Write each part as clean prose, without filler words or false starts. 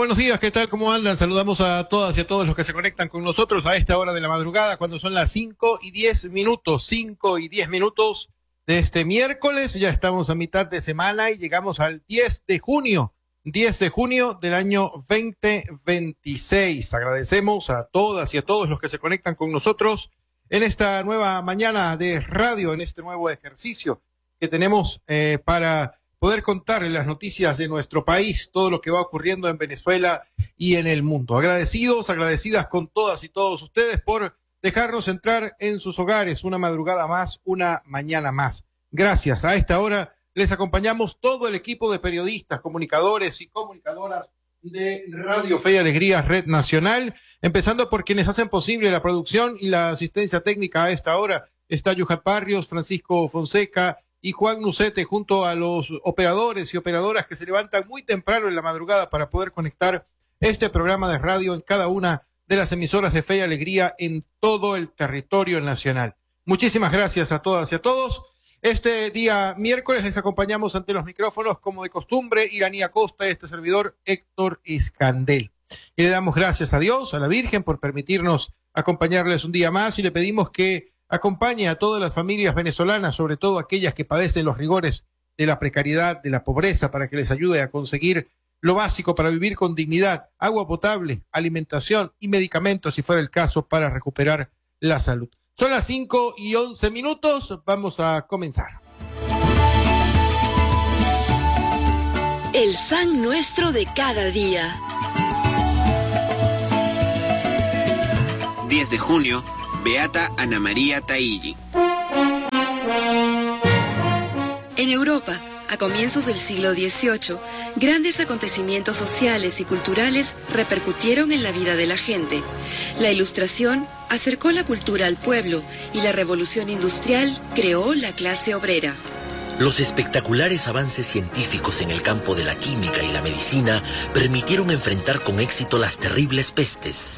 buenos días, ¿qué tal? ¿Cómo andan? Saludamos a todas y a todos los que se conectan con nosotros a esta hora de la madrugada, cuando son las 5:10, 5:10 de este miércoles. Ya estamos a mitad de semana y llegamos al 10 de junio del año 2026. Agradecemos a todas y a todos los que se conectan con nosotros en esta nueva mañana de radio, en este nuevo ejercicio que tenemos para poder contarles las noticias de nuestro país, todo lo que va ocurriendo en Venezuela y en el mundo. Agradecidas con todas y todos ustedes por dejarnos entrar en sus hogares una madrugada más, una mañana más. Gracias. A esta hora les acompañamos todo el equipo de periodistas, comunicadores y comunicadoras de Radio Fe y Alegría Red Nacional, empezando por quienes hacen posible la producción y la asistencia técnica a esta hora. Está Yuhat Barrios, Francisco Fonseca y Juan Nucete, junto a los operadores y operadoras que se levantan muy temprano en la madrugada para poder conectar este programa de radio en cada una de las emisoras de Fe y Alegría en todo el territorio nacional. Muchísimas gracias a todas y a todos. Este día miércoles les acompañamos ante los micrófonos, como de costumbre, Iranía Costa y este servidor Héctor Escandel. Y le damos gracias a Dios, a la Virgen, por permitirnos acompañarles un día más, y le pedimos que acompañe a todas las familias venezolanas, sobre todo aquellas que padecen los rigores de la precariedad, de la pobreza, para que les ayude a conseguir lo básico para vivir con dignidad: agua potable, alimentación y medicamentos, si fuera el caso, para recuperar la salud. Son las 5:11, vamos a comenzar. El San Nuestro de cada día. 10 de junio, Beata Ana María Tailli. En Europa, a comienzos del siglo XVIII, grandes acontecimientos sociales y culturales repercutieron en la vida de la gente. La Ilustración acercó la cultura al pueblo y la Revolución Industrial creó la clase obrera. Los espectaculares avances científicos en el campo de la química y la medicina permitieron enfrentar con éxito las terribles pestes.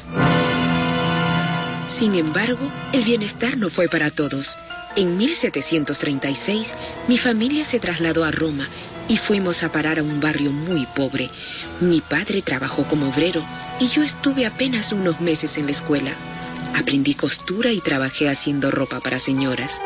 Sin embargo, el bienestar no fue para todos. En 1736, mi familia se trasladó a Roma y fuimos a parar a un barrio muy pobre. Mi padre trabajó como obrero y yo estuve apenas unos meses en la escuela. Aprendí costura y trabajé haciendo ropa para señoras.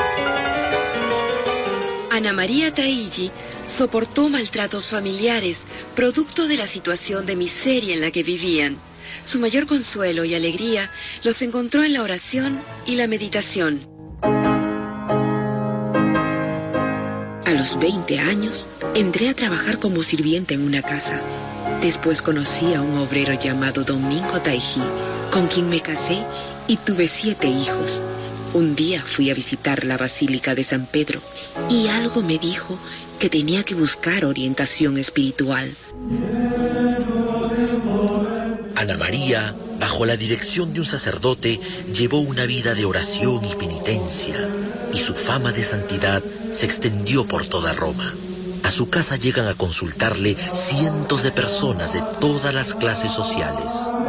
Ana María Tailli soportó maltratos familiares, producto de la situación de miseria en la que vivían. Su mayor consuelo y alegría los encontró en la oración y la meditación. A los 20 años, entré a trabajar como sirviente en una casa. Después conocí a un obrero llamado Domingo Tailli, con quien me casé y tuve 7 hijos. Un día fui a visitar la Basílica de San Pedro y algo me dijo que tenía que buscar orientación espiritual. Ana María, bajo la dirección de un sacerdote, llevó una vida de oración y penitencia, y su fama de santidad se extendió por toda Roma. A su casa llegan a consultarle cientos de personas de todas las clases sociales.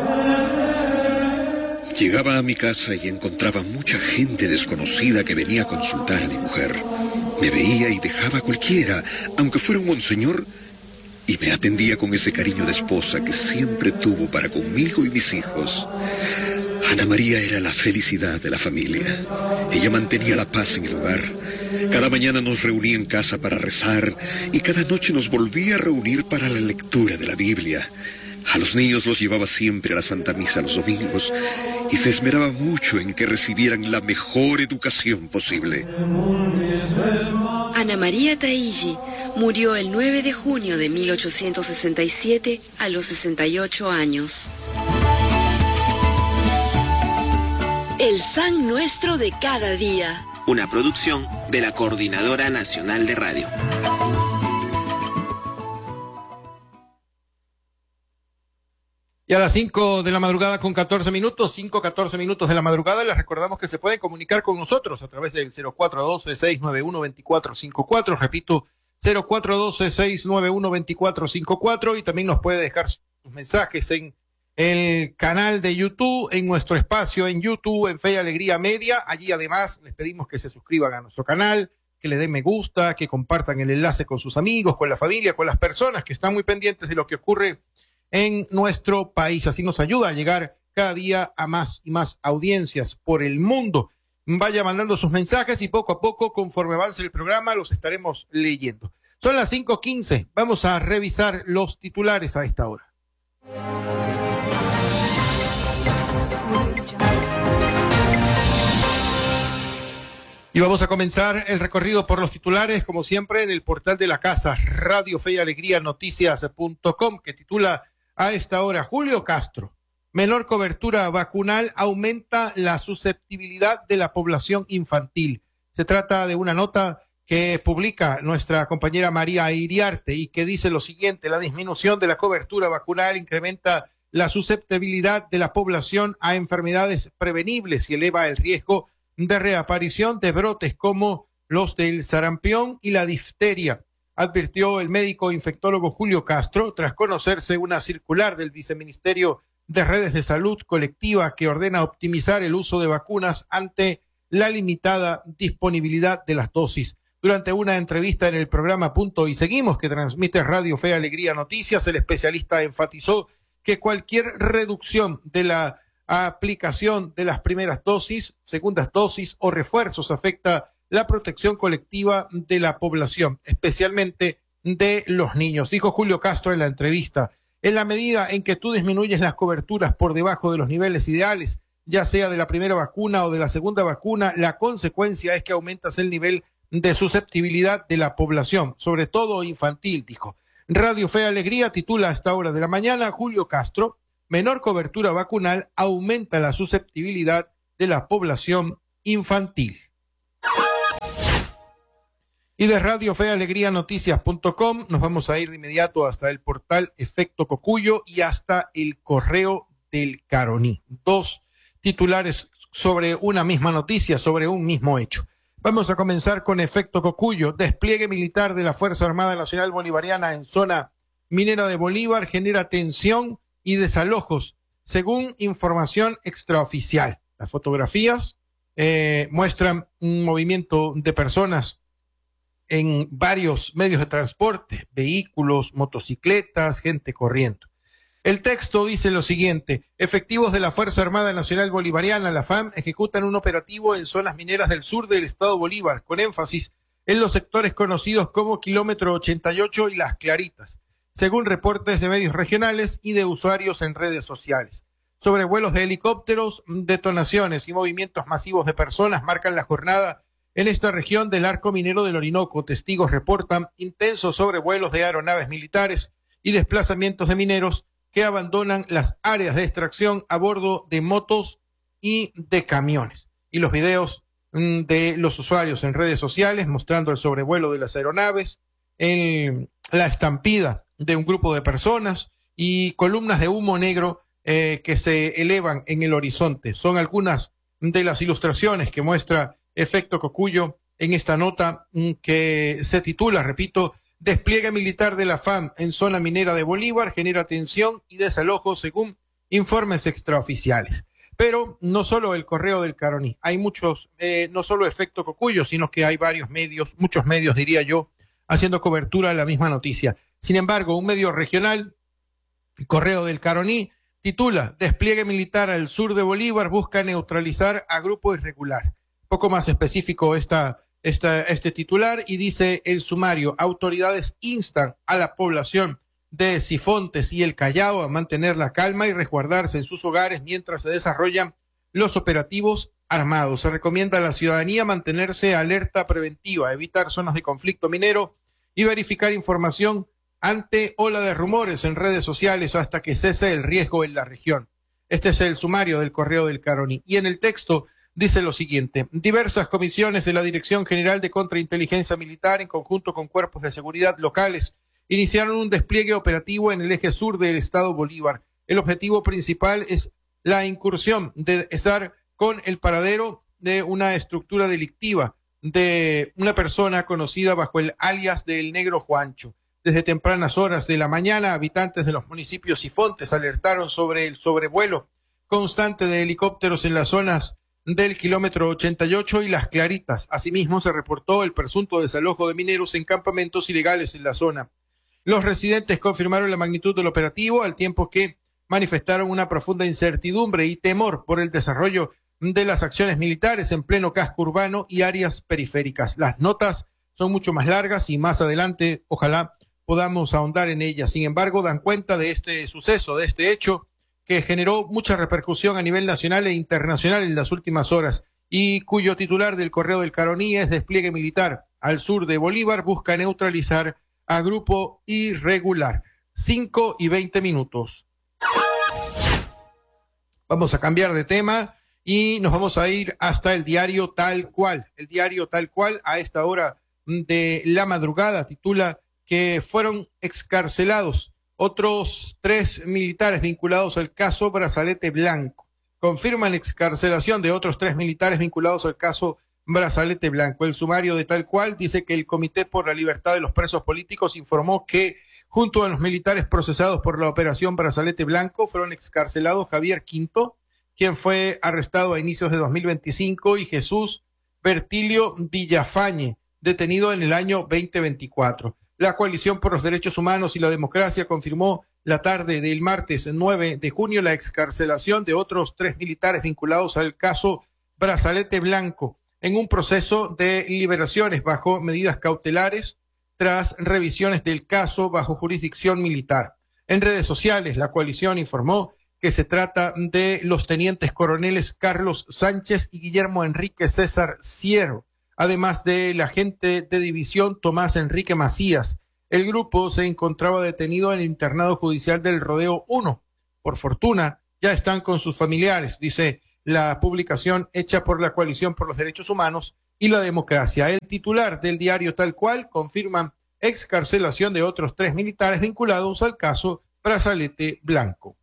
Llegaba a mi casa y encontraba mucha gente desconocida que venía a consultar a mi mujer. Me veía y dejaba a cualquiera, aunque fuera un monseñor, y me atendía con ese cariño de esposa que siempre tuvo para conmigo y mis hijos. Ana María era la felicidad de la familia. Ella mantenía la paz en el hogar. Cada mañana nos reunía en casa para rezar y cada noche nos volvía a reunir para la lectura de la Biblia. A los niños los llevaba siempre a la Santa Misa los domingos y se esmeraba mucho en que recibieran la mejor educación posible. Ana María Tailli murió el 9 de junio de 1867 a los 68 años. El San Nuestro de cada día. Una producción de la Coordinadora Nacional de Radio. Y a las 5:14, 5:14 de la madrugada, les recordamos que se pueden comunicar con nosotros a través del 0412-691-2454, repito, 0412-691-2454, y también nos puede dejar sus mensajes en el canal de YouTube, en nuestro espacio en YouTube, en Fe y Alegría Media. Allí además les pedimos que se suscriban a nuestro canal, que le den me gusta, que compartan el enlace con sus amigos, con la familia, con las personas que están muy pendientes de lo que ocurre en nuestro país. Así nos ayuda a llegar cada día a más y más audiencias por el mundo. Vaya mandando sus mensajes y poco a poco, conforme avance el programa, los estaremos leyendo. Son las 5:15. Vamos a revisar los titulares a esta hora. Y vamos a comenzar el recorrido por los titulares, como siempre, en el portal de la casa, Radio Fe y Alegría Noticias.com, que titula a esta hora: Julio Castro, menor cobertura vacunal aumenta la susceptibilidad de la población infantil. Se trata de una nota que publica nuestra compañera María Iriarte y que dice lo siguiente: la disminución de la cobertura vacunal incrementa la susceptibilidad de la población a enfermedades prevenibles y eleva el riesgo de reaparición de brotes como los del sarampión y la difteria, advirtió el médico infectólogo Julio Castro tras conocerse una circular del Viceministerio de Redes de Salud Colectiva que ordena optimizar el uso de vacunas ante la limitada disponibilidad de las dosis. Durante una entrevista en el programa Punto y Seguimos, que transmite Radio Fe Alegría Noticias, el especialista enfatizó que cualquier reducción de la aplicación de las primeras dosis, segundas dosis o refuerzos afecta la protección colectiva de la población, especialmente de los niños. Dijo Julio Castro en la entrevista: en la medida en que tú disminuyes las coberturas por debajo de los niveles ideales, ya sea de la primera vacuna o de la segunda vacuna, la consecuencia es que aumentas el nivel de susceptibilidad de la población, sobre todo infantil, dijo. Radio Fe Alegría titula a esta hora de la mañana: Julio Castro, menor cobertura vacunal aumenta la susceptibilidad de la población infantil. Y de Radio Fe Alegría Noticias.com nos vamos a ir de inmediato hasta el portal Efecto Cocuyo y hasta el Correo del Caroní. Dos titulares sobre una misma noticia, sobre un mismo hecho. Vamos a comenzar con Efecto Cocuyo. Despliegue militar de la Fuerza Armada Nacional Bolivariana en zona minera de Bolívar genera tensión y desalojos, según información extraoficial. Las fotografías muestran un movimiento de personas en varios medios de transporte, vehículos, motocicletas, gente corriendo. El texto dice lo siguiente: efectivos de la Fuerza Armada Nacional Bolivariana, la FAM, ejecutan un operativo en zonas mineras del sur del estado Bolívar, con énfasis en los sectores conocidos como Kilómetro 88 y Las Claritas, según reportes de medios regionales y de usuarios en redes sociales. Sobrevuelos de helicópteros, detonaciones y movimientos masivos de personas marcan la jornada en esta región del arco minero del Orinoco. Testigos reportan intensos sobrevuelos de aeronaves militares y desplazamientos de mineros que abandonan las áreas de extracción a bordo de motos y de camiones. Y los videos de los usuarios en redes sociales mostrando el sobrevuelo de las aeronaves, la estampida de un grupo de personas y columnas de humo negro que se elevan en el horizonte. Son algunas de las ilustraciones que muestra Efecto Cocuyo en esta nota que se titula, repito, despliegue militar de la FAM en zona minera de Bolívar genera tensión y desalojo según informes extraoficiales. Pero no solo el Correo del Caroní, hay muchos, no solo Efecto Cocuyo, sino que hay varios medios, muchos medios diría yo, haciendo cobertura de la misma noticia. Sin embargo, un medio regional, el Correo del Caroní, titula: despliegue militar al sur de Bolívar busca neutralizar a grupo irregular. Poco más específico este titular y dice el sumario: autoridades instan a la población de Sifontes y el Callao a mantener la calma y resguardarse en sus hogares mientras se desarrollan los operativos armados. Se recomienda a la ciudadanía mantenerse alerta preventiva, evitar zonas de conflicto minero y verificar información ante ola de rumores en redes sociales hasta que cese el riesgo en la región. Este es el sumario del Correo del Caroní. Y en el texto dice lo siguiente: diversas comisiones de la Dirección General de Contrainteligencia Militar, en conjunto con cuerpos de seguridad locales, iniciaron un despliegue operativo en el eje sur del estado Bolívar. El objetivo principal es la incursión de estar con el paradero de una estructura delictiva de una persona conocida bajo el alias del Negro Juancho. Desde tempranas horas de la mañana, habitantes de los municipios Sifontes alertaron sobre el sobrevuelo constante de helicópteros en las zonas del kilómetro 88 y Las Claritas. Asimismo, se reportó el presunto desalojo de mineros en campamentos ilegales en la zona. Los residentes confirmaron la magnitud del operativo al tiempo que manifestaron una profunda incertidumbre y temor por el desarrollo de las acciones militares en pleno casco urbano y áreas periféricas. Las notas son mucho más largas y más adelante ojalá podamos ahondar en ellas. Sin embargo, dan cuenta de este suceso, de este hecho que generó mucha repercusión a nivel nacional e internacional en las últimas horas y cuyo titular del Correo del Caroní es despliegue militar al sur de Bolívar, busca neutralizar a grupo irregular. 5:20. Vamos a cambiar de tema y nos vamos a ir hasta el diario Tal Cual. El diario Tal Cual a esta hora de la madrugada titula que fueron excarcelados otros 3 militares vinculados al caso Brazalete Blanco. Confirman excarcelación de otros 3 militares vinculados al caso Brazalete Blanco. El sumario de Tal Cual dice que el Comité por la Libertad de los Presos Políticos informó que junto a los militares procesados por la operación Brazalete Blanco fueron excarcelados Javier Quinto, quien fue arrestado a inicios de 2025, y Jesús Bertilio Villafañe, detenido en el año 2024. La Coalición por los Derechos Humanos y la Democracia confirmó la tarde del martes 9 de junio la excarcelación de otros 3 militares vinculados al caso Brazalete Blanco en un proceso de liberaciones bajo medidas cautelares tras revisiones del caso bajo jurisdicción militar. En redes sociales, la coalición informó que se trata de los tenientes coroneles Carlos Sánchez y Guillermo Enrique César Ciero, además del agente de división Tomás Enrique Macías. El grupo se encontraba detenido en el internado judicial del Rodeo 1. Por fortuna, ya están con sus familiares, dice la publicación hecha por la Coalición por los Derechos Humanos y la Democracia. El titular del diario Tal Cual confirma excarcelación de otros 3 militares vinculados al caso Brazalete Blanco.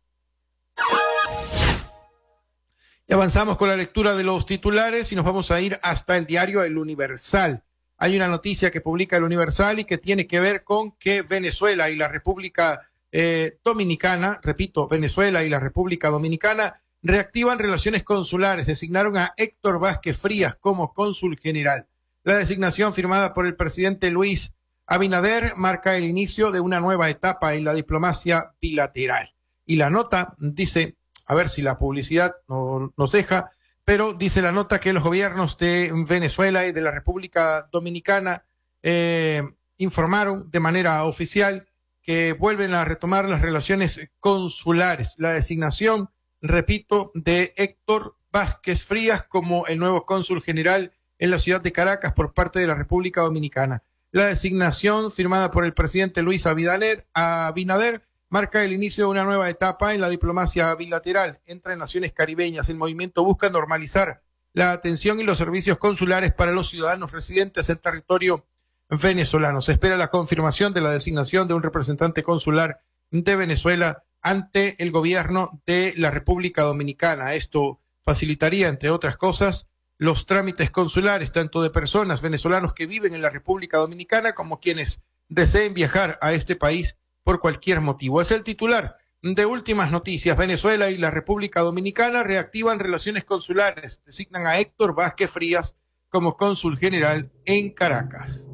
Y avanzamos con la lectura de los titulares y nos vamos a ir hasta el diario El Universal. Hay una noticia que publica El Universal y que tiene que ver con que Venezuela y la República Dominicana, repito, Venezuela y la República Dominicana reactivan relaciones consulares. Designaron a Héctor Vázquez Frías como cónsul general. La designación firmada por el presidente Luis Abinader marca el inicio de una nueva etapa en la diplomacia bilateral. Y la nota dice, a ver si la publicidad nos deja, pero dice la nota que los gobiernos de Venezuela y de la República Dominicana informaron de manera oficial que vuelven a retomar las relaciones consulares. La designación, repito, de Héctor Vázquez Frías como el nuevo cónsul general en la ciudad de Caracas por parte de la República Dominicana. La designación firmada por el presidente Luis Abinader marca el inicio de una nueva etapa en la diplomacia bilateral entre naciones caribeñas. El movimiento busca normalizar la atención y los servicios consulares para los ciudadanos residentes en territorio venezolano. Se espera la confirmación de la designación de un representante consular de Venezuela ante el gobierno de la República Dominicana. Esto facilitaría, entre otras cosas, los trámites consulares, tanto de personas venezolanos que viven en la República Dominicana como quienes deseen viajar a este país por cualquier motivo. Es el titular de Últimas Noticias. Venezuela y la República Dominicana reactivan relaciones consulares. Designan a Héctor Vázquez Frías como cónsul general en Caracas.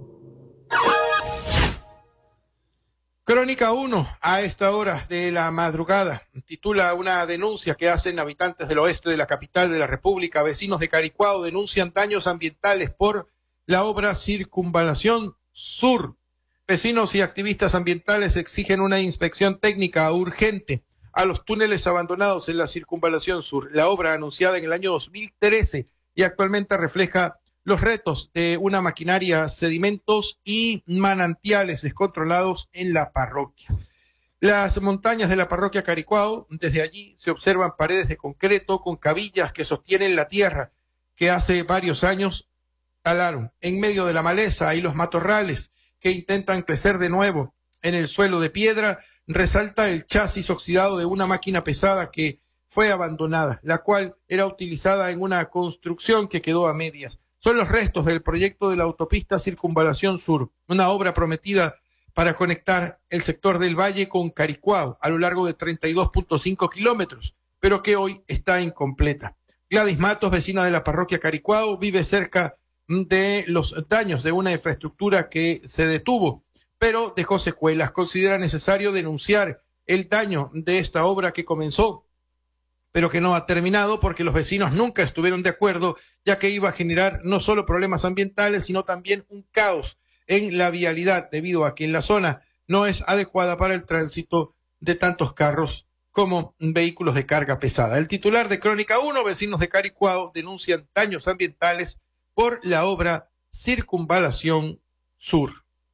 Crónica 1, a esta hora de la madrugada, titula una denuncia que hacen habitantes del oeste de la capital de la República. Vecinos de Caricuao denuncian daños ambientales por la obra Circunvalación Sur. Vecinos y activistas ambientales exigen una inspección técnica urgente a los túneles abandonados en la Circunvalación Sur. La obra, anunciada en el año 2013 y actualmente refleja los retos de una maquinaria, sedimentos y manantiales descontrolados en la parroquia. Las montañas de la parroquia Caricuao, desde allí se observan paredes de concreto con cabillas que sostienen la tierra que hace varios años talaron. En medio de la maleza y los matorrales que intentan crecer de nuevo en el suelo de piedra, resalta el chasis oxidado de una máquina pesada que fue abandonada, la cual era utilizada en una construcción que quedó a medias. Son los restos del proyecto de la autopista Circunvalación Sur, una obra prometida para conectar el sector del Valle con Caricuao a lo largo de 32.5 kilómetros, pero que hoy está incompleta. Gladys Matos, vecina de la parroquia Caricuao, vive cerca de los daños de una infraestructura que se detuvo pero dejó secuelas. Considera necesario denunciar el daño de esta obra que comenzó, pero que no ha terminado porque los vecinos nunca estuvieron de acuerdo, ya que iba a generar no solo problemas ambientales, sino también un caos en la vialidad, debido a que en la zona no es adecuada para el tránsito de tantos carros como vehículos de carga pesada. El titular de Crónica 1, vecinos de Caricuao denuncian daños ambientales por la obra Circunvalación Sur.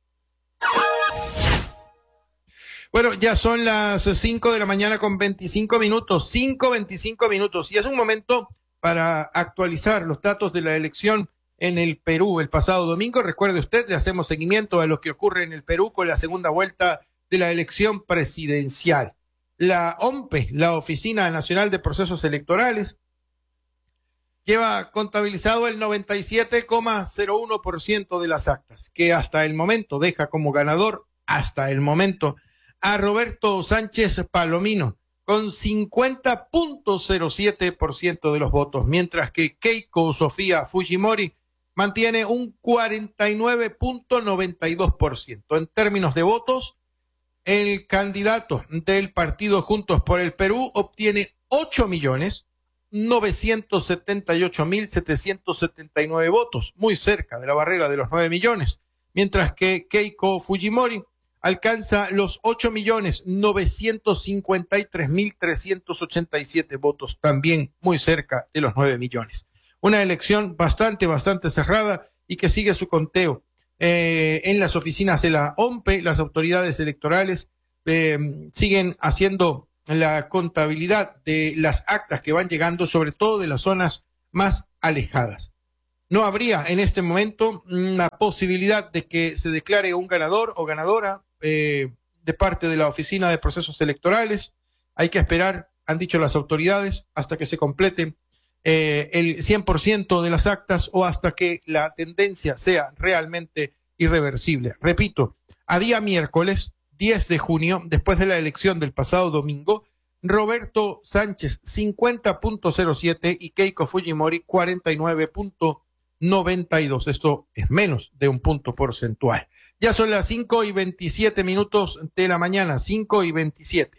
Bueno, ya son las 5 de la mañana con 25 minutos, 5:25 minutos, y es un momento para actualizar los datos de la elección en el Perú el pasado domingo. Recuerde usted, le hacemos seguimiento a lo que ocurre en el Perú con la segunda vuelta de la elección presidencial. La OMPE, la Oficina Nacional de Procesos Electorales, lleva contabilizado el 97,01% de las actas, que hasta el momento deja como ganador, hasta el momento, a Roberto Sánchez Palomino, con 50,07% de los votos, mientras que Keiko Sofía Fujimori mantiene un 49,92%. En términos de votos, el candidato del partido Juntos por el Perú obtiene 8.978.779 votos, muy cerca de la barrera de los 9 millones, mientras que Keiko Fujimori alcanza los 8.953.387 votos, también muy cerca de los 9 millones. Una elección bastante cerrada y que sigue su conteo. En las oficinas de la OMPE, las autoridades electorales siguen haciendo la contabilidad de las actas que van llegando, sobre todo de las zonas más alejadas. No habría en este momento una posibilidad de que se declare un ganador o ganadora de parte de la Oficina de Procesos Electorales. Hay que esperar, han dicho las autoridades, hasta que se complete el 100% de las actas o hasta que la tendencia sea realmente irreversible. Repito, a día miércoles 10 de junio, después de la elección del pasado domingo, Roberto Sánchez 50,07 y Keiko Fujimori 49,92. Esto es menos de un punto porcentual. Ya son las 5:27 minutos de la mañana, 5:27.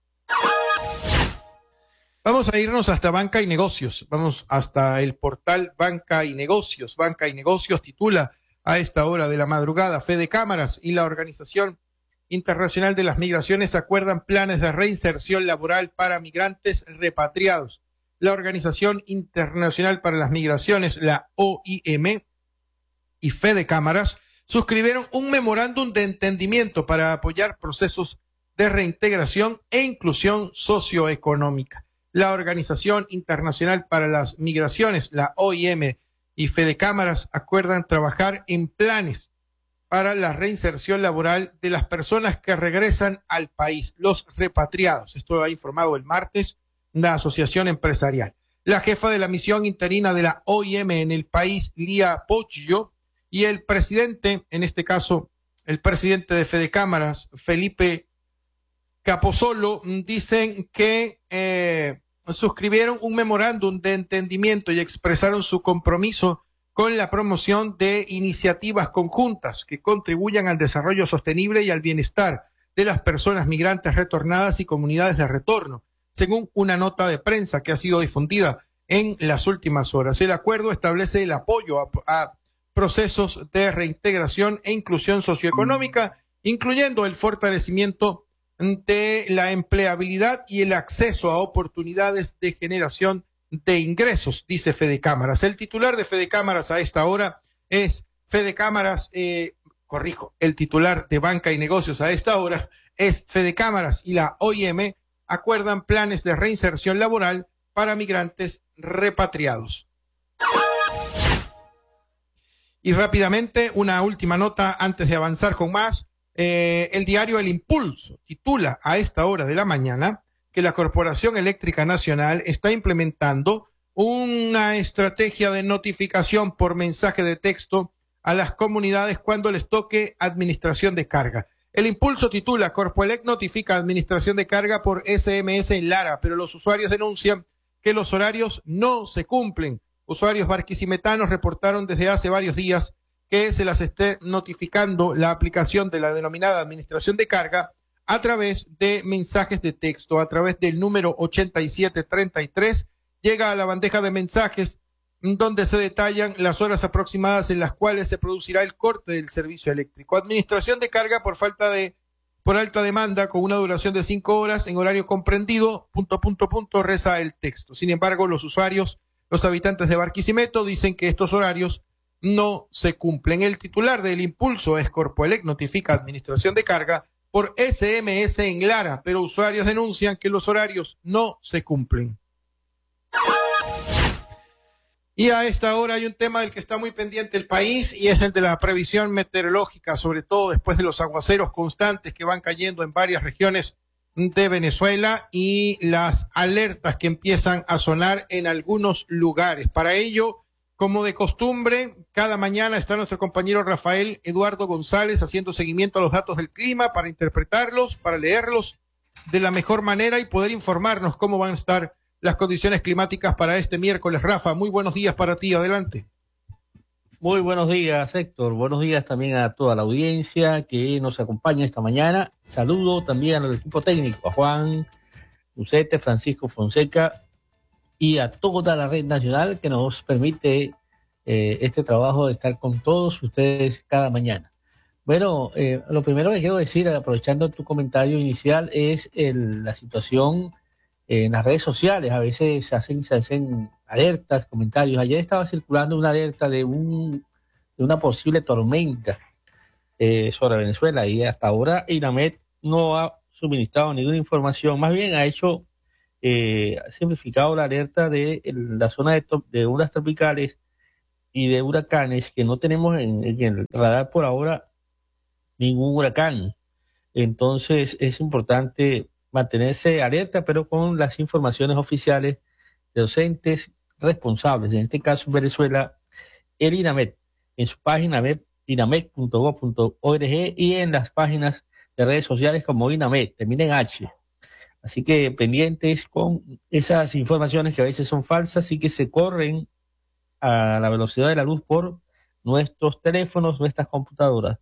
Vamos a irnos hasta Banca y Negocios. Vamos hasta el portal Banca y Negocios. Banca y Negocios titula a esta hora de la madrugada: Fede Cámaras y la Organización Internacional de las Migraciones acuerdan planes de reinserción laboral para migrantes repatriados. La Organización Internacional para las Migraciones, la OIM, y Fede Cámaras suscribieron un memorándum de entendimiento para apoyar procesos de reintegración e inclusión socioeconómica. La Organización Internacional para las Migraciones, la OIM, y Fede Cámaras acuerdan trabajar en planes para la reinserción laboral de las personas que regresan al país, los repatriados. Esto ha informado el martes la Asociación Empresarial. La jefa de la misión interina de la OIM en el país, Lía Poggio, y el presidente, en este caso, el presidente de Fede Cámaras, Felipe Capozolo, dicen que suscribieron un memorándum de entendimiento y expresaron su compromiso con la promoción de iniciativas conjuntas que contribuyan al desarrollo sostenible y al bienestar de las personas migrantes retornadas y comunidades de retorno, según una nota de prensa que ha sido difundida en las últimas horas. El acuerdo establece el apoyo a procesos de reintegración e inclusión socioeconómica, incluyendo el fortalecimiento de la empleabilidad y el acceso a oportunidades de generación de ingresos, dice Fede Cámaras. El titular de Fede Cámaras a esta hora es Fede Cámaras, el titular de Banca y Negocios a esta hora es Fede Cámaras y la OIM acuerdan planes de reinserción laboral para migrantes repatriados. Y rápidamente, una última nota antes de avanzar con más. El diario El Impulso titula a esta hora de la mañana que la Corporación Eléctrica Nacional está implementando una estrategia de notificación por mensaje de texto a las comunidades cuando les toque administración de carga. El Impulso titula: Corpoelec notifica administración de carga por SMS en Lara, pero los usuarios denuncian que los horarios no se cumplen. Usuarios barquisimetanos reportaron desde hace varios días que se las esté notificando la aplicación de la denominada administración de carga a través de mensajes de texto, a través del número 8733, llega a la bandeja de mensajes donde se detallan las horas aproximadas en las cuales se producirá el corte del servicio eléctrico. Administración de carga por alta demanda con una duración de 5 horas en horario comprendido, ... reza el texto. Sin embargo, los habitantes de Barquisimeto dicen que estos horarios no se cumplen. El titular del impulso es Corpoelec, notifica administración de carga por SMS en Lara, pero usuarios denuncian que los horarios no se cumplen. Y a esta hora hay un tema del que está muy pendiente el país y es el de la previsión meteorológica, sobre todo después de los aguaceros constantes que van cayendo en varias regiones de Venezuela y las alertas que empiezan a sonar en algunos lugares. Para ello, como de costumbre, cada mañana está nuestro compañero Rafael Eduardo González haciendo seguimiento a los datos del clima para interpretarlos, para leerlos de la mejor manera y poder informarnos cómo van a estar las condiciones climáticas para este miércoles. Rafa, muy buenos días para ti, adelante. Muy buenos días, Héctor. Buenos días también a toda la audiencia que nos acompaña esta mañana. Saludo también al equipo técnico, a Juan Lucete, Francisco Fonseca y a toda la red nacional que nos permite este trabajo de estar con todos ustedes cada mañana. Bueno, lo primero que quiero decir, aprovechando tu comentario inicial, es la situación en las redes sociales. A veces se hacen alertas, comentarios. Ayer estaba circulando una alerta de una posible tormenta sobre Venezuela y hasta ahora INAMED no ha suministrado ninguna información. Más bien ha simplificado la alerta de la zona de ondas tropicales y de huracanes, que no tenemos en el radar por ahora ningún huracán. Entonces es importante mantenerse alerta, pero con las informaciones oficiales de docentes responsables, en este caso en Venezuela, el INAMED, en su página web inamed.gov.org y en las páginas de redes sociales como INAMED, termina en H. Así que pendientes con esas informaciones que a veces son falsas y que se corren a la velocidad de la luz por nuestros teléfonos, nuestras computadoras.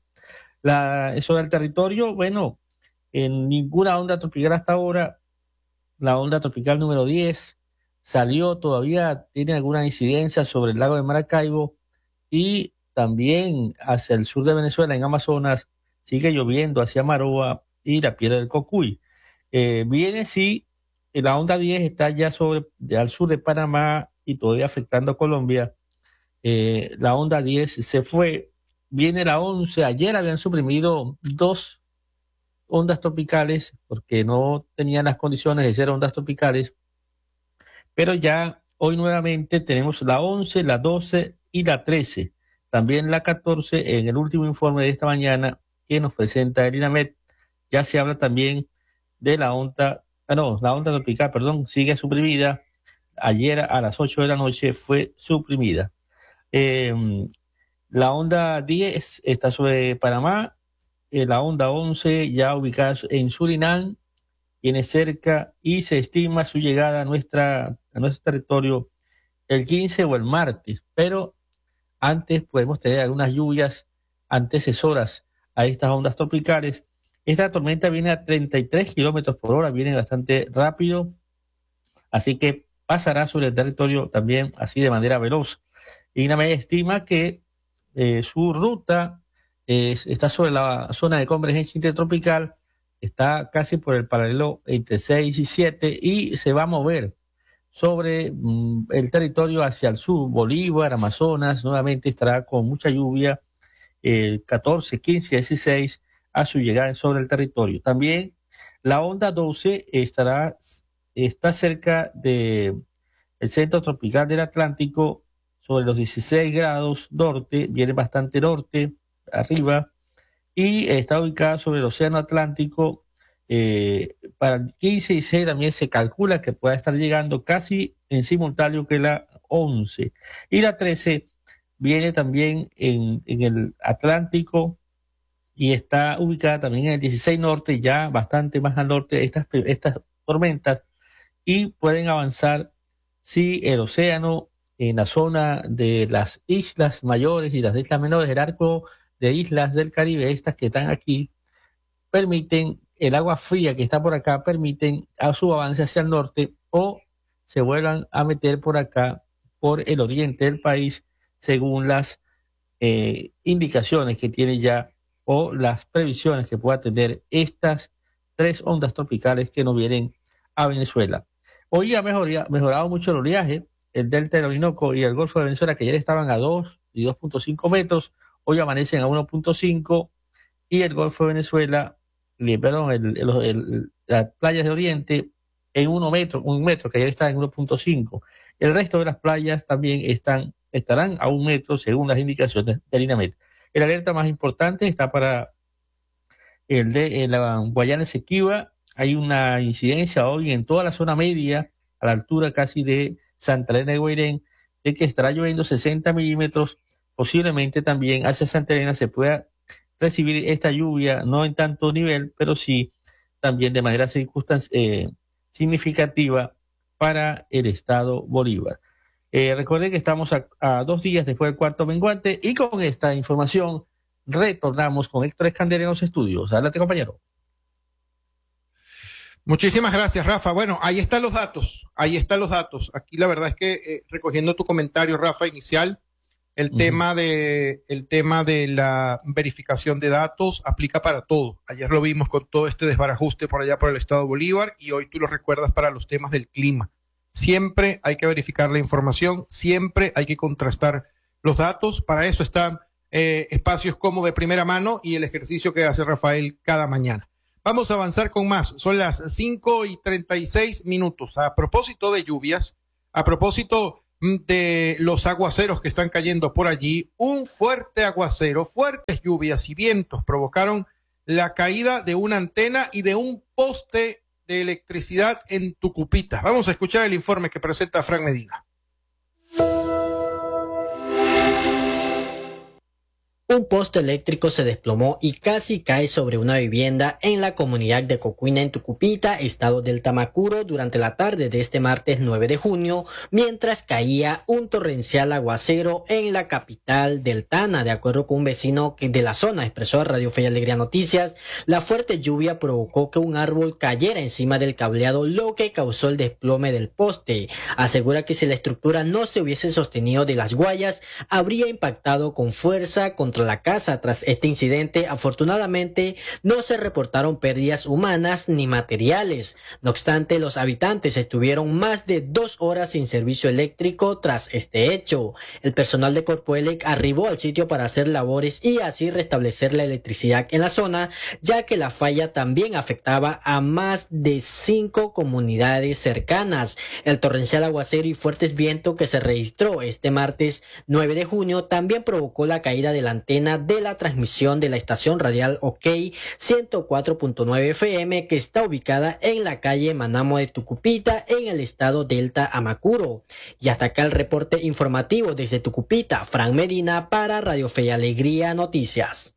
Eso del territorio, bueno, en ninguna onda tropical hasta ahora. La onda tropical número 10 salió, todavía tiene alguna incidencia sobre el lago de Maracaibo y también hacia el sur de Venezuela, en Amazonas, sigue lloviendo hacia Maroa y la Piedra del Cocuy. Viene, sí, la onda 10 está ya al sur de Panamá y todavía afectando a Colombia. La onda 10 se fue, viene la 11, ayer habían suprimido 2 ondas tropicales porque no tenían las condiciones de ser ondas tropicales, pero ya hoy nuevamente tenemos la 11, la 12 y la 13, también la 14 en el último informe de esta mañana que nos presenta el INAMED. Ya se habla también de la onda tropical, sigue suprimida. Ayer a las 8 de la noche fue suprimida. La onda 10 está sobre Panamá, la onda 11 ya ubicada en Surinam, viene cerca y se estima su llegada a nuestro territorio el 15 o el martes, pero antes podemos tener algunas lluvias antecesoras a estas ondas tropicales. Esta tormenta viene a 33 kilómetros por hora, viene bastante rápido, así que pasará sobre el territorio también así de manera veloz. INAMED estima que su ruta está sobre la zona de convergencia intertropical, está casi por el paralelo entre 6 y 7 y se va a mover sobre el territorio hacia el sur. Bolívar, Amazonas, nuevamente estará con mucha lluvia el 14, 15, 16 a su llegada sobre el territorio. También la onda 12 está cerca del centro tropical del Atlántico, sobre los 16 grados norte, viene bastante norte, arriba, y está ubicada sobre el Océano Atlántico. Para el 15 y 16 también se calcula que pueda estar llegando casi en simultáneo que la 11. Y la 13 viene también en el Atlántico y está ubicada también en el 16 norte, ya bastante más al norte estas tormentas, y pueden avanzar si el océano en la zona de las islas mayores y las islas menores, el arco de islas del Caribe, estas que están aquí, permiten, el agua fría que está por acá, permiten a su avance hacia el norte o se vuelvan a meter por acá, por el oriente del país, según las indicaciones que tiene ya o las previsiones que pueda tener estas 3 ondas tropicales que nos vienen a Venezuela. Hoy ha mejorado mucho el oleaje, el delta del Orinoco y el Golfo de Venezuela, que ayer estaban a 2 y 2.5 metros, hoy amanecen a 1.5 y el Golfo de Venezuela, las playas de Oriente en 1 metro, que ayer estaba en 1.5. El resto de las playas también estarán a 1 metro según las indicaciones del INAMET. El alerta más importante está para el de la Guayana Esequiba. Hay una incidencia hoy en toda la zona media, a la altura casi de Santa Elena de Guairén, de que estará lloviendo 60 milímetros. Posiblemente también hacia Santa Elena se pueda recibir esta lluvia, no en tanto nivel, pero sí también de manera significativa para el estado Bolívar. Recuerden que estamos a 2 días después del cuarto menguante y con esta información retornamos con Héctor Escandera en los estudios. Adelante, compañero. Muchísimas gracias, Rafa. Bueno, ahí están los datos. Aquí la verdad es que recogiendo tu comentario, Rafa, inicial, el tema de la verificación de datos aplica para todo. Ayer lo vimos con todo este desbarajuste por allá por el estado Bolívar y hoy tú lo recuerdas para los temas del clima. Siempre hay que verificar la información, siempre hay que contrastar los datos. Para eso están espacios como de primera mano y el ejercicio que hace Rafael cada mañana. Vamos a avanzar con más. Son las 5:36. A propósito de lluvias, a propósito de los aguaceros que están cayendo por allí, un fuerte aguacero, fuertes lluvias y vientos provocaron la caída de una antena y de un poste de electricidad en Tucupita. Vamos a escuchar el informe que presenta Frank Medina. Un poste eléctrico se desplomó y casi cae sobre una vivienda en la comunidad de Cocuina, en Tucupita, estado del Tamacuro, durante la tarde de este martes 9 de junio, mientras caía un torrencial aguacero en la capital del Tana. De acuerdo con un vecino de la zona, expresó a Radio Fe y Alegría Noticias, la fuerte lluvia provocó que un árbol cayera encima del cableado, lo que causó el desplome del poste. Asegura que si la estructura no se hubiese sostenido de las guayas, habría impactado con fuerza contra la casa. Tras este incidente, afortunadamente no se reportaron pérdidas humanas ni materiales. No obstante, los habitantes estuvieron más de 2 horas sin servicio eléctrico tras este hecho. El personal de Corpoelec arribó al sitio para hacer labores y así restablecer la electricidad en la zona, ya que la falla también afectaba a más de 5 comunidades cercanas. El torrencial aguacero y fuertes vientos que se registró este martes 9 de junio también provocó la caída de la antena de la transmisión de la estación radial OK 104.9 FM, que está ubicada en la calle Manamo de Tucupita, en el estado Delta Amacuro. Y hasta acá el reporte informativo desde Tucupita. Frank Medina para Radio Fe y Alegría Noticias.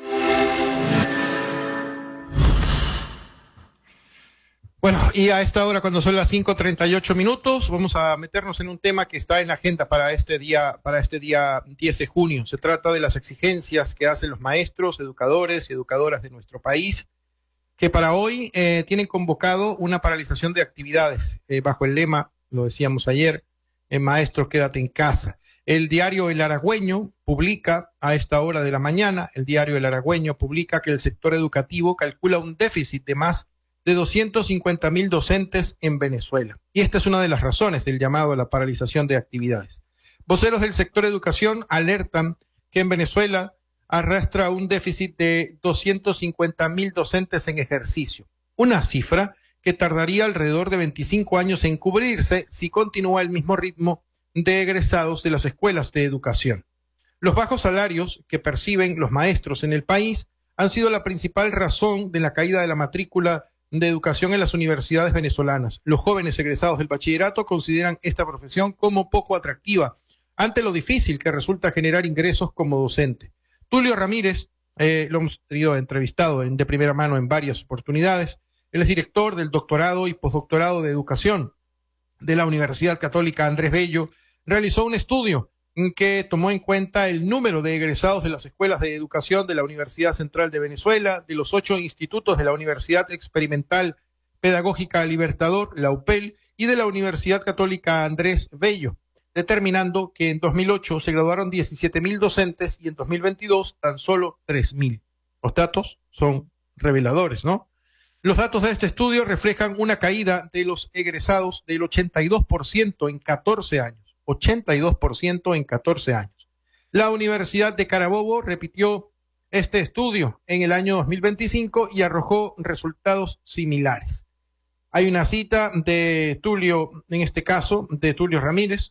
Bueno, y a esta hora, cuando son las 5:38, vamos a meternos en un tema que está en la agenda para este día 10 de junio. Se trata de las exigencias que hacen los maestros, educadores y educadoras de nuestro país, que para hoy tienen convocado una paralización de actividades bajo el lema, lo decíamos ayer, maestro, quédate en casa. El diario El Aragüeño publica a esta hora de la mañana, que el sector educativo calcula un déficit de más de 250,000 docentes en Venezuela. Y esta es una de las razones del llamado a la paralización de actividades. Voceros del sector educación alertan que en Venezuela arrastra un déficit de 250,000 docentes en ejercicio, una cifra que tardaría alrededor de 25 años en cubrirse si continúa el mismo ritmo de egresados de las escuelas de educación. Los bajos salarios que perciben los maestros en el país han sido la principal razón de la caída de la matrícula de educación en las universidades venezolanas. Los jóvenes egresados del bachillerato consideran esta profesión como poco atractiva ante lo difícil que resulta generar ingresos como docente. Tulio Ramírez, lo hemos tenido entrevistado de primera mano en varias oportunidades. Él es director del doctorado y postdoctorado de educación de la Universidad Católica Andrés Bello realizó un estudio en que tomó en cuenta el número de egresados de las escuelas de educación de la Universidad Central de Venezuela, de los 8 institutos de la Universidad Experimental Pedagógica Libertador, la UPEL, y de la Universidad Católica Andrés Bello, determinando que en 2008 se graduaron 17.000 docentes y en 2022 tan solo 3.000. Los datos son reveladores, ¿no? Los datos de este estudio reflejan una caída de los egresados del 82% en 14 años. 82% en 14 años. La Universidad de Carabobo repitió este estudio en el año 2025 y arrojó resultados similares. Hay una cita de Tulio, en este caso, de Tulio Ramírez.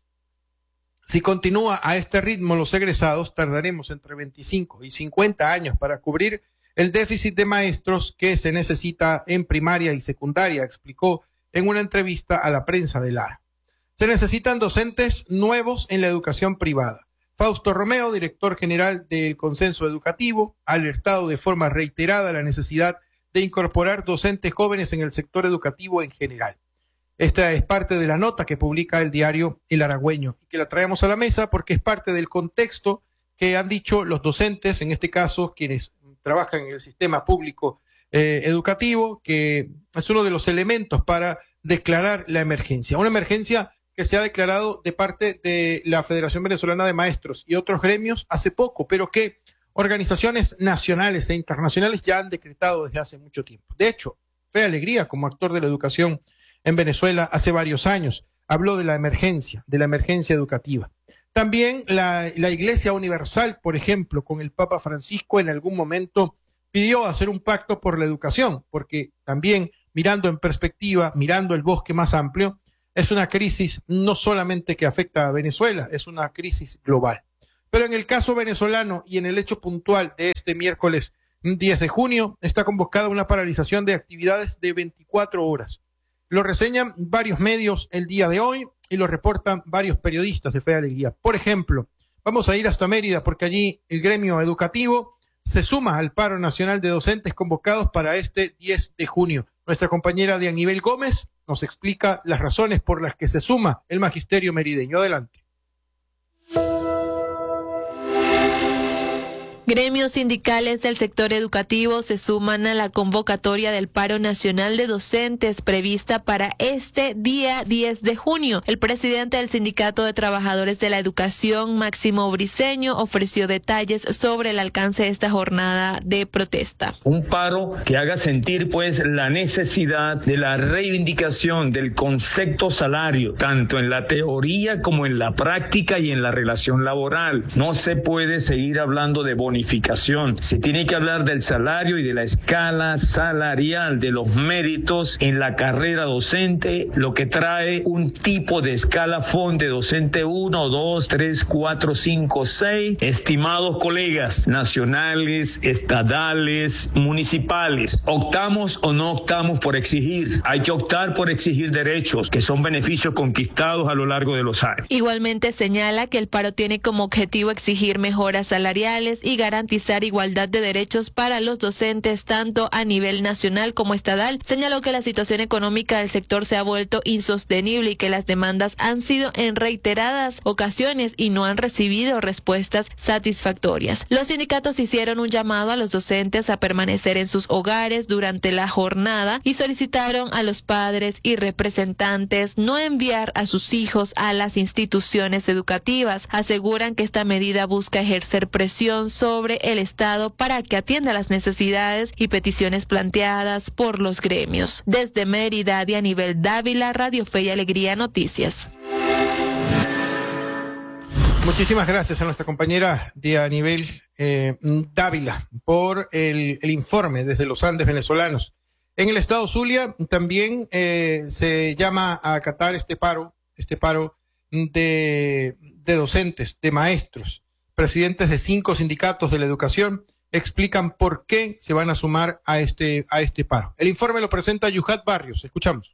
Si continúa a este ritmo los egresados, tardaremos entre 25 y 50 años para cubrir el déficit de maestros que se necesita en primaria y secundaria, explicó en una entrevista a la prensa de Lara. Se necesitan docentes nuevos en la educación privada. Fausto Romeo, director general del Consenso Educativo, ha alertado de forma reiterada la necesidad de incorporar docentes jóvenes en el sector educativo en general. Esta es parte de la nota que publica el diario El Aragüeño y que la traemos a la mesa porque es parte del contexto que han dicho los docentes, en este caso quienes trabajan en el sistema público educativo, que es uno de los elementos para declarar la emergencia. Una emergencia que se ha declarado de parte de la Federación Venezolana de Maestros y otros gremios hace poco, pero que organizaciones nacionales e internacionales ya han decretado desde hace mucho tiempo. De hecho, Fe Alegría, como actor de la educación en Venezuela hace varios años, habló de la emergencia educativa. También la Iglesia Universal, por ejemplo, con el Papa Francisco, en algún momento pidió hacer un pacto por la educación, porque también mirando en perspectiva, mirando el bosque más amplio, es una crisis no solamente que afecta a Venezuela, es una crisis global. Pero en el caso venezolano y en el hecho puntual de este miércoles 10 de junio, está convocada una paralización de actividades de 24 horas. Lo reseñan varios medios el día de hoy y lo reportan varios periodistas de Fe y Alegría. Por ejemplo, vamos a ir hasta Mérida porque allí el gremio educativo se suma al paro nacional de docentes convocados para este 10 de junio. Nuestra compañera Dianibel Gómez nos explica las razones por las que se suma el magisterio merideño. Adelante. Gremios sindicales del sector educativo se suman a la convocatoria del paro nacional de docentes prevista para este día 10 de junio. El presidente del Sindicato de Trabajadores de la Educación, Máximo Briceño, ofreció detalles sobre el alcance de esta jornada de protesta. Un paro que haga sentir pues la necesidad de la reivindicación del concepto salario, tanto en la teoría como en la práctica y en la relación laboral. No se puede seguir hablando de bonificación. Se tiene que hablar del salario y de la escala salarial, de los méritos en la carrera docente, lo que trae un tipo de escalafón de docente 1, 2, 3, 4, 5, 6. Estimados colegas nacionales, estatales, municipales, ¿optamos o no optamos por exigir? Hay que optar por exigir derechos, que son beneficios conquistados a lo largo de los años. Igualmente señala que el paro tiene como objetivo exigir mejoras salariales y garantizar igualdad de derechos para los docentes tanto a nivel nacional como estatal. Señaló que la situación económica del sector se ha vuelto insostenible y que las demandas han sido en reiteradas ocasiones y no han recibido respuestas satisfactorias. Los sindicatos hicieron un llamado a los docentes a permanecer en sus hogares durante la jornada y solicitaron a los padres y representantes no enviar a sus hijos a las instituciones educativas. Aseguran que esta medida busca ejercer presión sobre el Estado para que atienda las necesidades y peticiones planteadas por los gremios. Desde Mérida, Dianibel Dávila, Radio Fe y Alegría Noticias. Muchísimas gracias a nuestra compañera Dianibel Dávila por el informe desde los Andes venezolanos. En el estado Zulia también se llama a acatar este paro de docentes, de maestros. Presidentes de 5 sindicatos de la educación explican por qué se van a sumar a este paro. El informe lo presenta Yuhat Barrios. Escuchamos.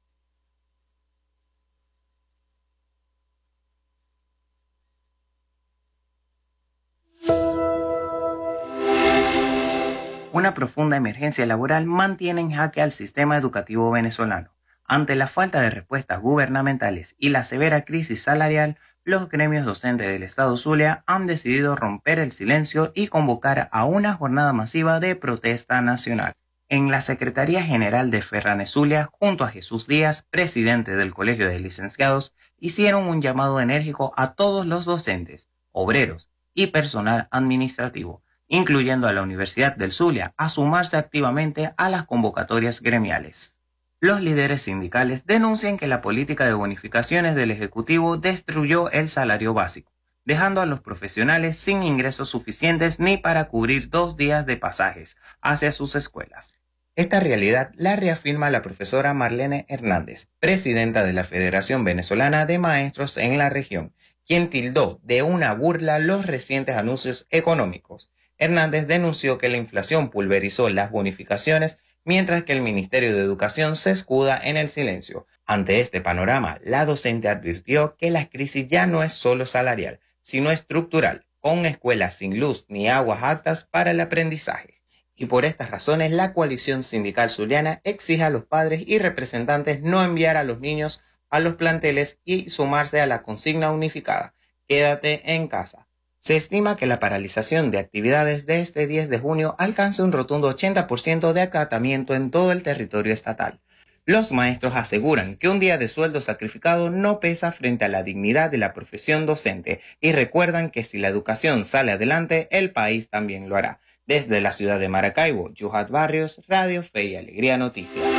Una profunda emergencia laboral mantiene en jaque al sistema educativo venezolano. Ante la falta de respuestas gubernamentales y la severa crisis salarial, los gremios docentes del Estado Zulia han decidido romper el silencio y convocar a una jornada masiva de protesta nacional. En la Secretaría General de Ferranes Zulia, junto a Jesús Díaz, presidente del Colegio de Licenciados, hicieron un llamado enérgico a todos los docentes, obreros y personal administrativo, incluyendo a la Universidad del Zulia, a sumarse activamente a las convocatorias gremiales. Los líderes sindicales denuncian que la política de bonificaciones del Ejecutivo destruyó el salario básico, dejando a los profesionales sin ingresos suficientes ni para cubrir 2 días de pasajes hacia sus escuelas. Esta realidad la reafirma la profesora Marlene Hernández, presidenta de la Federación Venezolana de Maestros en la región, quien tildó de una burla los recientes anuncios económicos. Hernández denunció que la inflación pulverizó las bonificaciones, mientras que el Ministerio de Educación se escuda en el silencio. Ante este panorama, la docente advirtió que la crisis ya no es solo salarial, sino estructural, con escuelas sin luz ni aguas aptas para el aprendizaje. Y por estas razones, la coalición sindical zuliana exige a los padres y representantes no enviar a los niños a los planteles y sumarse a la consigna unificada: quédate en casa. Se estima que la paralización de actividades de este 10 de junio alcance un rotundo 80% de acatamiento en todo el territorio estatal. Los maestros aseguran que un día de sueldo sacrificado no pesa frente a la dignidad de la profesión docente y recuerdan que si la educación sale adelante, el país también lo hará. Desde la ciudad de Maracaibo, Yuhat Barrios, Radio Fe y Alegría Noticias.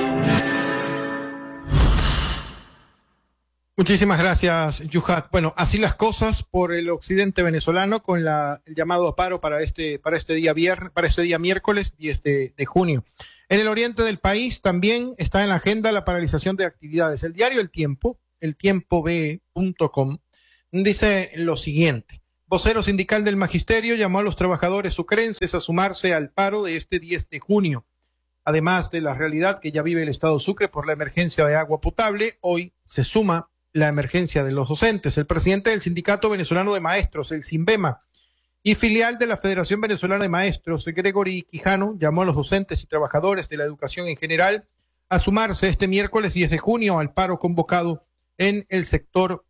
Muchísimas gracias, Yuhat. Bueno, así las cosas por el occidente venezolano con el llamado a paro para este día miércoles 10 de junio. En el oriente del país también está en la agenda la paralización de actividades. El diario El Tiempo, eltiempobe.com, dice lo siguiente: vocero sindical del Magisterio llamó a los trabajadores sucrenses a sumarse al paro de este 10 de junio. Además de la realidad que ya vive el Estado Sucre por la emergencia de agua potable, hoy se suma la emergencia de los docentes. El presidente del Sindicato Venezolano de Maestros, el SINVEMA, y filial de la Federación Venezolana de Maestros, Gregory Quijano, llamó a los docentes y trabajadores de la educación en general a sumarse este miércoles 10 de junio al paro convocado en el sector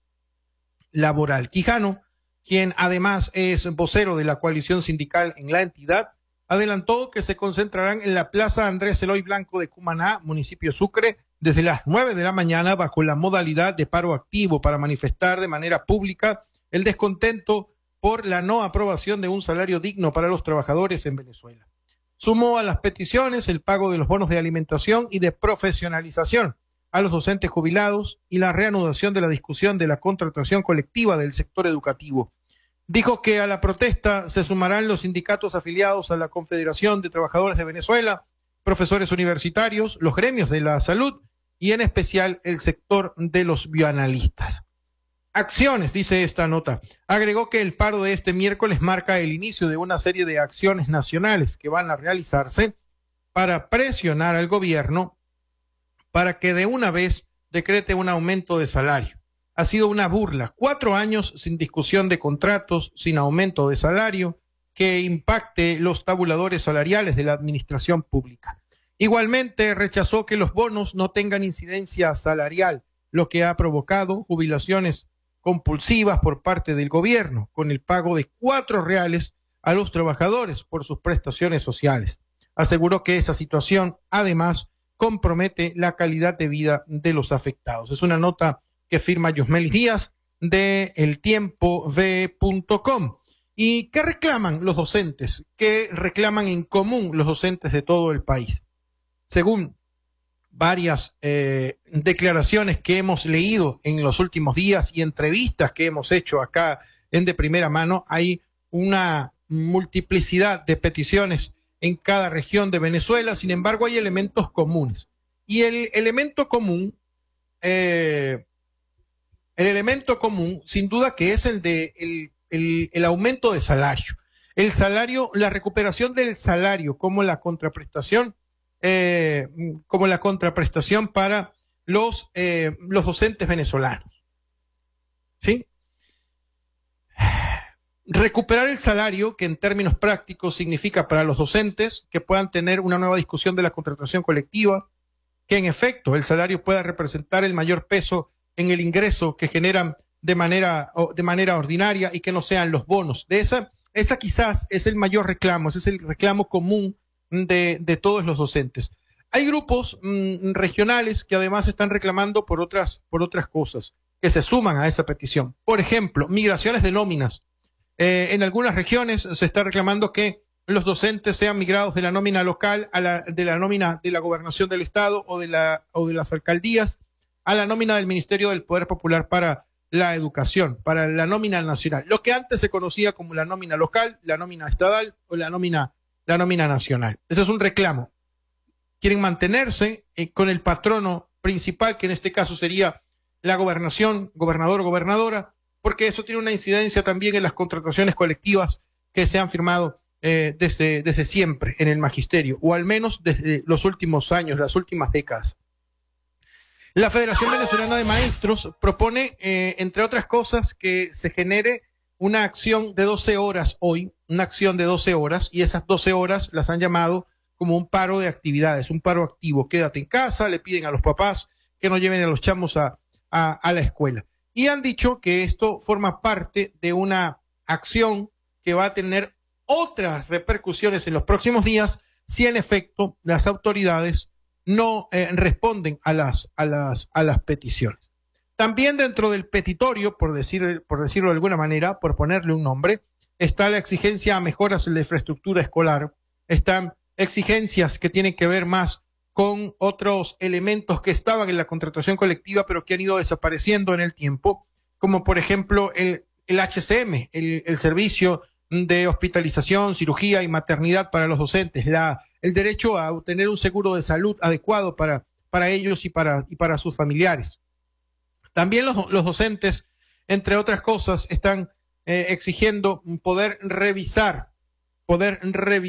laboral. Quijano, quien además es vocero de la coalición sindical en la entidad, adelantó que se concentrarán en la Plaza Andrés Eloy Blanco de Cumaná, municipio Sucre, desde las 9 de la mañana bajo la modalidad de paro activo para manifestar de manera pública el descontento por la no aprobación de un salario digno para los trabajadores en Venezuela. Sumó a las peticiones el pago de los bonos de alimentación y de profesionalización a los docentes jubilados y la reanudación de la discusión de la contratación colectiva del sector educativo. Dijo que a la protesta se sumarán los sindicatos afiliados a la Confederación de Trabajadores de Venezuela, profesores universitarios, los gremios de la salud y en especial el sector de los bioanalistas. Acciones, dice esta nota. Agregó que el paro de este miércoles marca el inicio de una serie de acciones nacionales que van a realizarse para presionar al gobierno para que de una vez decrete un aumento de salario. Ha sido una burla. 4 años sin discusión de contratos, sin aumento de salario, que impacte los tabuladores salariales de la administración pública. Igualmente rechazó que los bonos no tengan incidencia salarial, lo que ha provocado jubilaciones compulsivas por parte del gobierno, con el pago de R$4 a los trabajadores por sus prestaciones sociales. Aseguró que esa situación, además, compromete la calidad de vida de los afectados. Es una nota que firma Yosmelis Díaz de eltiempob.com. ¿Y qué reclaman los docentes? ¿Qué reclaman en común los docentes de todo el país? Según varias declaraciones que hemos leído en los últimos días y entrevistas que hemos hecho acá en De Primera Mano, hay una multiplicidad de peticiones en cada región de Venezuela. Sin embargo, hay elementos comunes. Y el elemento común, sin duda que es el de el aumento de salario. El salario, la recuperación del salario como la contraprestación para los docentes venezolanos. ¿Sí? Recuperar el salario, que en términos prácticos significa para los docentes que puedan tener una nueva discusión de la contratación colectiva, que en efecto el salario pueda representar el mayor peso en el ingreso que generan de manera ordinaria y que no sean los bonos. Esa quizás es el mayor reclamo, ese es el reclamo común de todos los docentes. Hay grupos regionales que además están reclamando por otras cosas que se suman a esa petición. Por ejemplo, migraciones de nóminas. En algunas regiones se está reclamando que los docentes sean migrados de la nómina local de la nómina de la gobernación del estado o de las alcaldías a la nómina del Ministerio del Poder Popular para la Educación, para la nómina nacional. Lo que antes se conocía como la nómina local, la nómina estatal o la nómina nacional. Ese es un reclamo. Quieren mantenerse con el patrono principal, que en este caso sería la gobernación, gobernador o gobernadora, porque eso tiene una incidencia también en las contrataciones colectivas que se han firmado desde siempre en el magisterio, o al menos desde los últimos años, las últimas décadas. La Federación Venezolana de Maestros propone, entre otras cosas, que se genere una acción de 12 horas hoy, una acción de 12 horas, y esas 12 horas las han llamado como un paro de actividades, un paro activo. Quédate en casa, le piden a los papás que no lleven a los chamos a la escuela. Y han dicho que esto forma parte de una acción que va a tener otras repercusiones en los próximos días si en efecto las autoridades no responden a las peticiones. También dentro del petitorio, por decirlo de alguna manera, por ponerle un nombre, está la exigencia a mejoras en la infraestructura escolar, están exigencias que tienen que ver más con otros elementos que estaban en la contratación colectiva pero que han ido desapareciendo en el tiempo, como por ejemplo el HCM, el servicio de hospitalización, cirugía y maternidad para los docentes, el derecho a obtener un seguro de salud adecuado para ellos y para sus familiares. También los docentes, entre otras cosas, están exigiendo poder revisar